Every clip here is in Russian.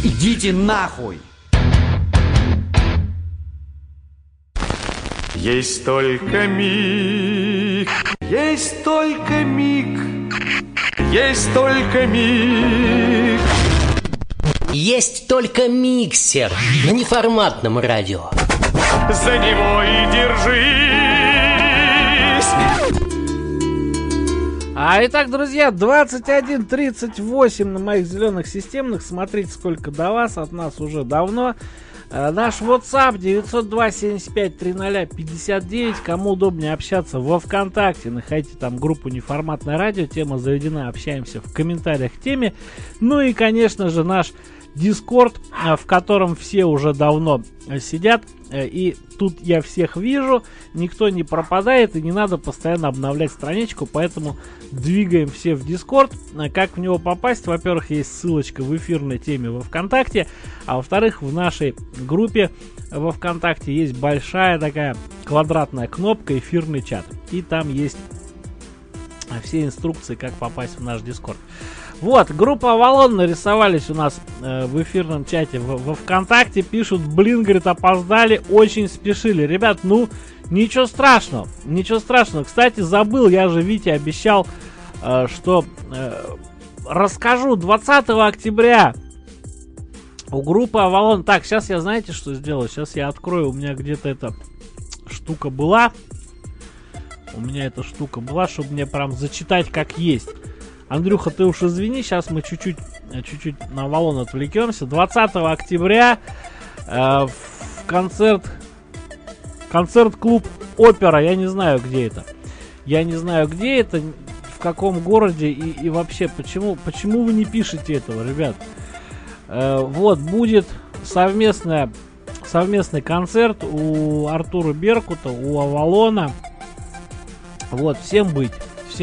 Идите нахуй! Есть только миг, есть только миг, есть только миг. Есть только миксер на неформатном радио. За него и держись. Итак, друзья, 21:38 на моих зеленых системных. Смотрите, сколько до вас, от нас уже давно. Наш WhatsApp 902-75-30-59. Кому удобнее общаться во ВКонтакте, находите там группу «Неформатное радио». Тема заведена, общаемся в комментариях к теме. Ну и, конечно же, наш Discord, в котором все уже давно сидят. И тут я всех вижу, никто не пропадает, и не надо постоянно обновлять страничку, поэтому двигаем все в Discord. Как в него попасть? Во-первых, есть ссылочка в эфирной теме во ВКонтакте, а во-вторых, в нашей группе во ВКонтакте есть большая такая квадратная кнопка «Эфирный чат», и там есть все инструкции, как попасть в наш Discord. Вот, группа Авалон нарисовались у нас в эфирном чате во ВКонтакте. Пишут, блин, говорит, опоздали, очень спешили. Ребят, ну, ничего страшного, ничего страшного. Кстати, забыл, я же Вите обещал, что расскажу 20 октября у группы Авалон. Так, сейчас я, знаете, что сделаю? Сейчас я открою, у меня где-то эта штука была. Чтобы мне прям зачитать как есть. Андрюха, ты уж извини, сейчас мы чуть-чуть на Авалон отвлекемся. 20 октября в концерт-клуб «Опера». Я не знаю, где это. В каком городе и вообще, почему вы не пишете этого, ребят? Вот, будет совместный концерт у Артура Беркута, у Авалона. Вот, всем быть.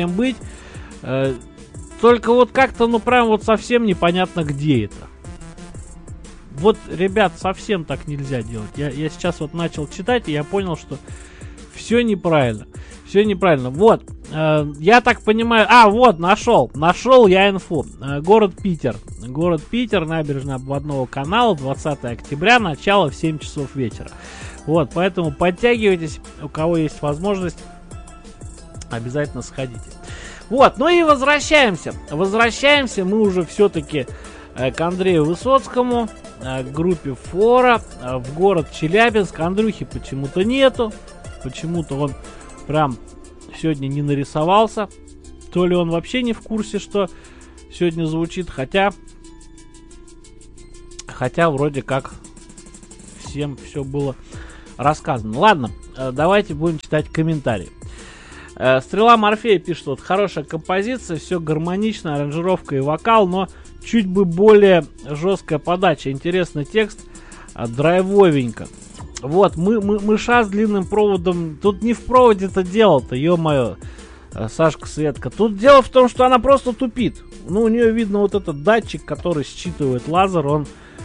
Только вот как-то, ну прям вот совсем непонятно, где это. Вот, ребят, совсем так нельзя делать. Я сейчас вот начал читать, и я понял, что все неправильно. Вот, я так понимаю... вот, нашел я инфу. Город Питер, набережная обводного канала, 20 октября, начало в 7 часов вечера. Вот, поэтому подтягивайтесь, у кого есть возможность, обязательно сходите. Вот, ну и возвращаемся мы уже все-таки к Андрею Высоцкому, к группе Фора, в город Челябинск. Андрюхи почему-то нету, почему-то он прям сегодня не нарисовался, то ли он вообще не в курсе, что сегодня звучит, хотя вроде как всем все было рассказано. Ладно, давайте будем читать комментарии. Стрела Морфея пишет, вот хорошая композиция, все гармонично, аранжировка и вокал, но чуть бы более жесткая подача, интересный текст, драйвовенько. Вот, мыша с длинным проводом, тут не в проводе-то дело-то, ё-моё, Сашка Светка. Тут дело в том, что она просто тупит. Ну, у нее видно вот этот датчик, который считывает лазер, он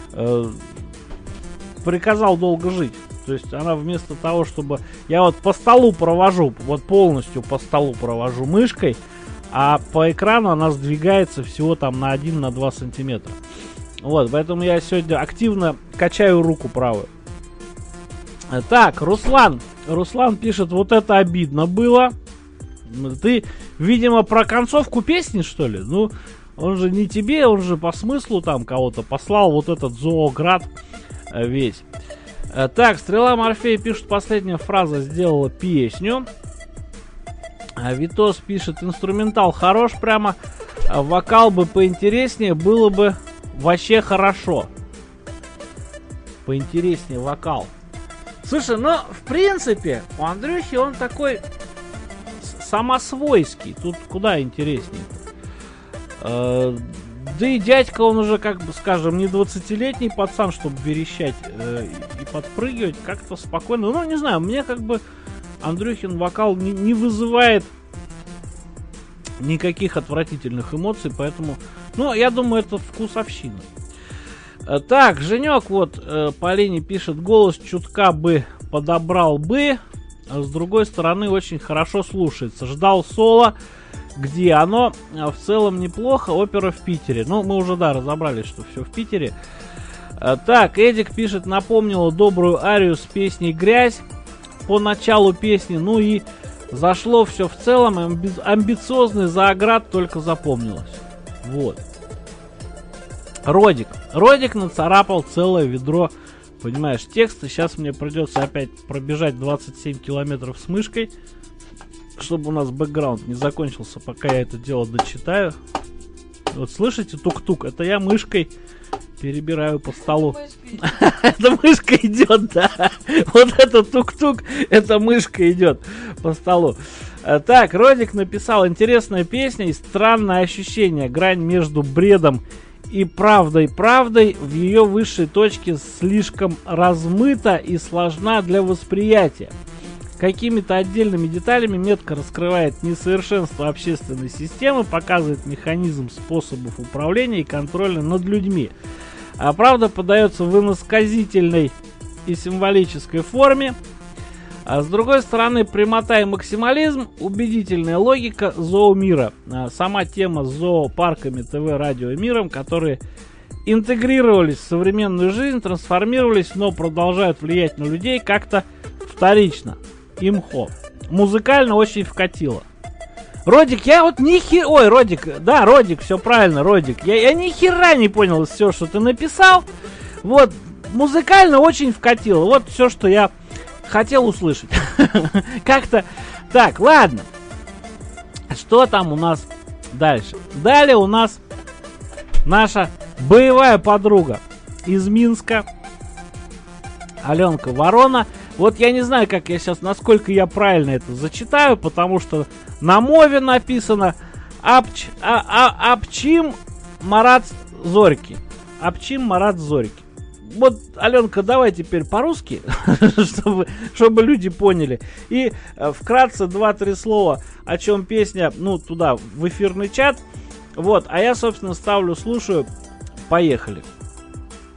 приказал долго жить. То есть она вместо того, чтобы... Я вот по столу провожу, вот полностью по столу провожу мышкой, а по экрану она сдвигается всего там на 1-2 сантиметра. Вот, поэтому я сегодня активно качаю руку правую. Так, Руслан пишет, вот это обидно было. Ты, видимо, про концовку песни, что ли? Ну, он же не тебе, он же по смыслу там кого-то послал, вот этот Зооград весь. Так, Стрела Морфея пишет, последняя фраза сделала песню. Витос пишет, инструментал хорош прямо, вокал бы поинтереснее, было бы вообще хорошо. Поинтереснее вокал. Слушай, ну, в принципе, у Андрюхи он такой самосвойский. Тут куда интереснее-то. Да и дядька, он уже, как бы, скажем, не 20-летний пацан, чтобы верещать и подпрыгивать как-то спокойно. Ну, не знаю, мне как бы Андрюхин вокал не вызывает никаких отвратительных эмоций, поэтому, ну, я думаю, это вкусовщина. Так, Женек вот Полине пишет, голос чутка бы подобрал бы, а с другой стороны очень хорошо слушается. Ждал соло. Где оно? В целом неплохо. Опера в Питере. Ну, мы уже, да, разобрались, что все в Питере. Так, Эдик пишет, напомнила добрую арию с песней «Грязь» по началу песни. Ну и зашло все в целом. Амбициозный Зооград только запомнилось. Вот. Родик нацарапал целое ведро, понимаешь, текста. Сейчас мне придется опять пробежать 27 километров с мышкой, чтобы у нас бэкграунд не закончился, пока я это дело дочитаю. Вот слышите, тук-тук? Это я мышкой перебираю по столу. Это мышка идет, да. Вот это тук-тук, это мышка идет по столу. Так, Родик написал: интересная песня и странное ощущение. Грань между бредом и правдой в ее высшей точке слишком размыта и сложна для восприятия. Какими-то отдельными деталями метко раскрывает несовершенство общественной системы, показывает механизм способов управления и контроля над людьми. А правда подается в иносказительной и символической форме. А с другой стороны, прямота и максимализм, убедительная логика зоомира. Сама тема с зоопарками, ТВ, радио и миром, которые интегрировались в современную жизнь, трансформировались, но продолжают влиять на людей как-то вторично. Имхо. Музыкально очень вкатило. Родик, я вот ни хера... Ой, Родик, да, Родик, все правильно, Родик. Я ни хера не понял все, что ты написал. Вот, музыкально очень вкатило. Вот все, что я хотел услышать. Как-то... Так, ладно. Что там у нас дальше? Далее у нас наша боевая подруга из Минска, Аленка Ворона. Вот я не знаю, как я сейчас, насколько я правильно это зачитаю, потому что на мове написано Апчим Марат Зорьки. Апчим Марат Зорьки. Вот, Аленка, давай теперь по-русски, чтобы люди поняли. И вкратце 2-3 слова, о чем песня, ну, туда, в эфирный чат. Вот, а я, собственно, ставлю, слушаю. Поехали.